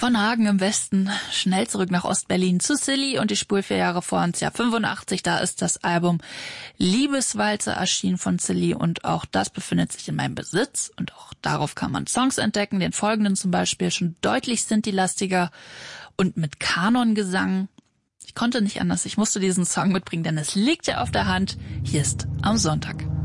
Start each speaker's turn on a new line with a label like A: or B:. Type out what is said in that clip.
A: Von Hagen im Westen schnell zurück nach Ostberlin zu Silly und die Spur 4 Jahre vor uns, ja 85, da ist das Album Liebeswalze erschienen von Silly und auch das befindet sich in meinem Besitz und auch darauf kann man Songs entdecken, den folgenden zum Beispiel, schon deutlich Sinti-lastiger und mit Kanongesang. Ich konnte nicht anders, ich musste diesen Song mitbringen, denn es liegt ja auf der Hand. Hier ist Am Sonntag.